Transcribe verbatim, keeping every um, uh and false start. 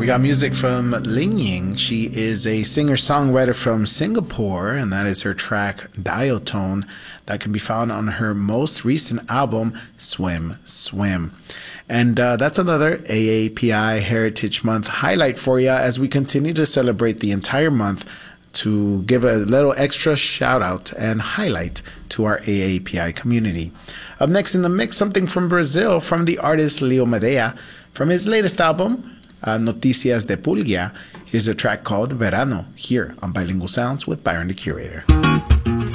got music from Ling Ying. She is a singer-songwriter from Singapore, and that is her track Dial-Tone that can be found on her most recent album, Swim, Swim. And uh, that's another A A P I Heritage Month highlight for you as we continue to celebrate the entire month to give a little extra shout out and highlight to our A A P I community. Up next in the mix, something from Brazil from the artist Leo Medea. From his latest album, uh, Noticias de Pulgia, here's a track called Verano here on Bilingual Sounds with Byron the Curator.